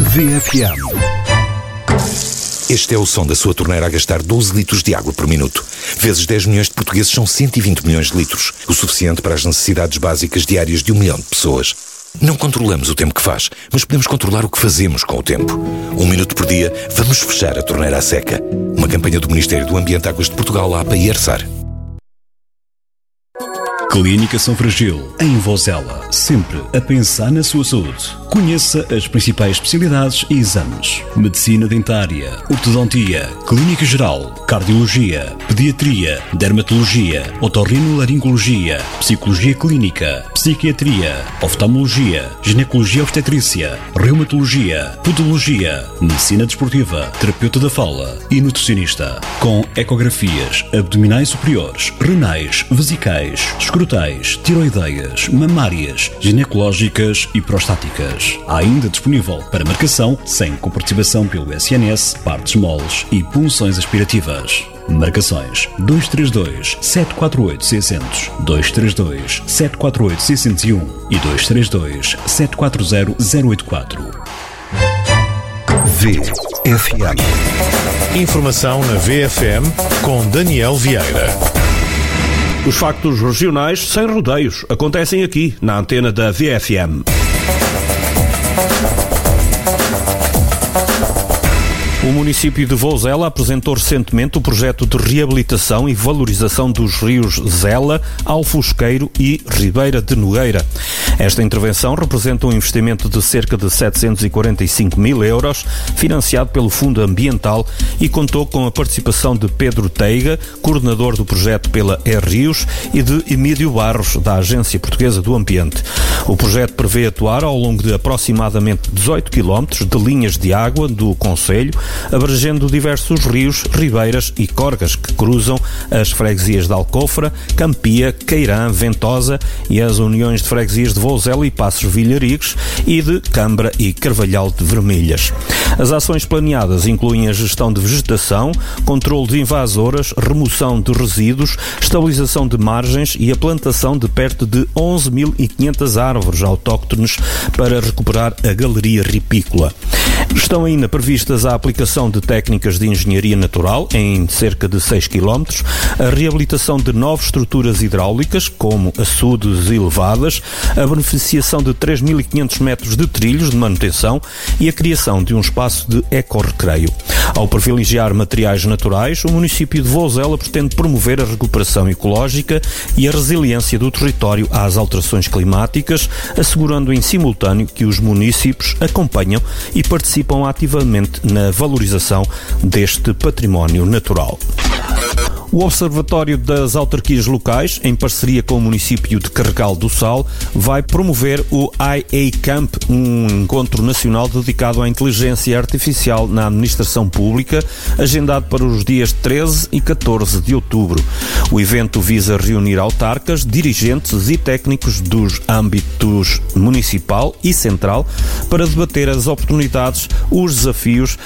VFM. Este é o som da sua torneira a gastar 12 litros de água por minuto. Vezes 10 milhões de portugueses são 120 milhões de litros, o suficiente para as necessidades básicas diárias de 1 milhão de pessoas. Não controlamos o tempo que faz, mas podemos controlar o que fazemos com o tempo. 1 minuto por dia, vamos fechar a torneira à seca. Uma campanha do Ministério do Ambiente, Águas de Portugal, APA e ERSAR. Clínica São Fragil, em Vozela, sempre a pensar na sua saúde. Conheça as principais especialidades e exames: medicina dentária, ortodontia, clínica geral, cardiologia, pediatria, dermatologia, otorrinolaringologia, psicologia clínica, psiquiatria, oftalmologia, ginecologia obstetrícia, reumatologia, podologia, medicina desportiva, terapeuta da fala e nutricionista. Com ecografias abdominais superiores, renais, vesicais, escrotais, tiroideias, mamárias, ginecológicas e prostáticas. Há ainda disponível para marcação, sem comparticipação pelo SNS, partes moles e punções aspirativas. Marcações 232 748 600, 232 748 601 e 232 740 084. VFM. Informação na VFM com Daniel Vieira. Os factos regionais sem rodeios acontecem aqui na antena da VFM. O município de Vozela apresentou recentemente o projeto de reabilitação e valorização dos rios Zela, Alfosqueiro e Ribeira de Nogueira. Esta intervenção representa um investimento de cerca de 745 mil euros, financiado pelo Fundo Ambiental, e contou com a participação de Pedro Teiga, coordenador do projeto pela E-Rios, e de Emílio Barros, da Agência Portuguesa do Ambiente. O projeto prevê atuar ao longo de aproximadamente 18 km de linhas de água do concelho, abrangendo diversos rios, ribeiras e corgas que cruzam as freguesias de Alcofra, Campia, Queirã, Ventosa e as uniões de freguesias de Vozela e Passos Vilharigues e de Cambra e Carvalhal de Vermelhas. As ações planeadas incluem a gestão de vegetação, controle de invasoras, remoção de resíduos, estabilização de margens e a plantação de perto de 11.500 árvores autóctones para recuperar a galeria ripícola. Estão ainda previstas a aplicação de técnicas de engenharia natural em cerca de 6 km, a reabilitação de 9 estruturas hidráulicas, como açudes e levadas, a beneficiação de 3.500 metros de trilhos de manutenção e a criação de um espaço de ecorrecreio. Ao privilegiar materiais naturais, o município de Vozela pretende promover a recuperação ecológica e a resiliência do território às alterações climáticas, assegurando em simultâneo que os municípios acompanham e participam ativamente na valorização deste património natural. O Observatório das Autarquias Locais, em parceria com o município de Carregal do Sal, vai promover o IA Camp, um encontro nacional dedicado à inteligência artificial na administração pública, agendado para os dias 13 e 14 de outubro. O evento visa reunir autarcas, dirigentes e técnicos dos âmbitos municipal e central para debater as oportunidades, os desafios